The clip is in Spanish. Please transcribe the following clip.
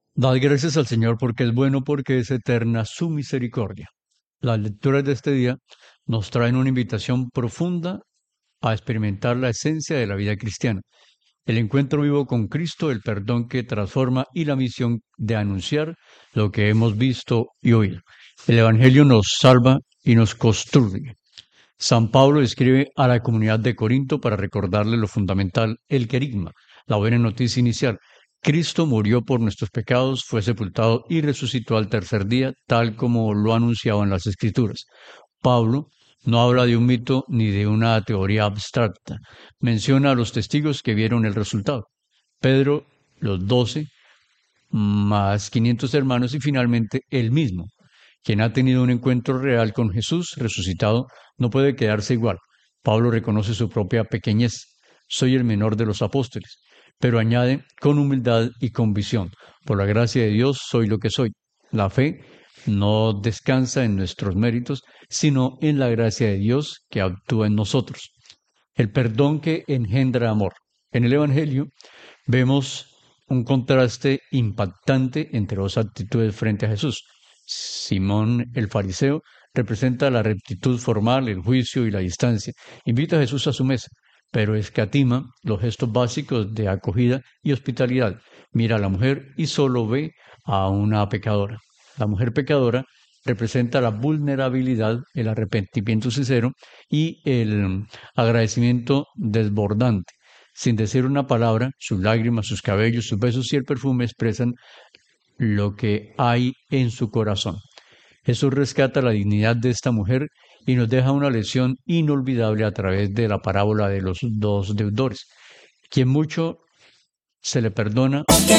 Dad gracias al Señor porque es bueno, porque es eterna su misericordia. Las lecturas de este día nos traen una invitación profunda a experimentar la esencia de la vida cristiana, el encuentro vivo con Cristo, el perdón que transforma y la misión de anunciar lo que hemos visto y oído. El Evangelio nos salva y nos construye. San Pablo escribe a la comunidad de Corinto para recordarle lo fundamental, el querigma, la buena noticia inicial. Cristo murió por nuestros pecados, fue sepultado y resucitó al tercer día, tal como lo anunciaban las Escrituras. Pablo no habla de un mito ni de una teoría abstracta. Menciona a los testigos que vieron el resultado. Pedro, los 12, más 500 hermanos y finalmente él mismo. Quien ha tenido un encuentro real con Jesús resucitado no puede quedarse igual. Pablo reconoce su propia pequeñez. Soy el menor de los apóstoles, pero añade con humildad y con visión. Por la gracia de Dios soy lo que soy. La fe no descansa en nuestros méritos, sino en la gracia de Dios que actúa en nosotros. El perdón que engendra amor. En el Evangelio vemos un contraste impactante entre dos actitudes frente a Jesús. Simón el fariseo representa la rectitud formal, el juicio y la distancia. Invita a Jesús a su mesa, pero escatima los gestos básicos de acogida y hospitalidad. Mira a la mujer y solo ve a una pecadora. La mujer pecadora representa la vulnerabilidad, el arrepentimiento sincero y el agradecimiento desbordante. Sin decir una palabra, sus lágrimas, sus cabellos, sus besos y el perfume expresan lo que hay en su corazón. Jesús rescata la dignidad de esta mujer y nos deja una lección inolvidable a través de la parábola de los dos deudores. Quien mucho se le perdona,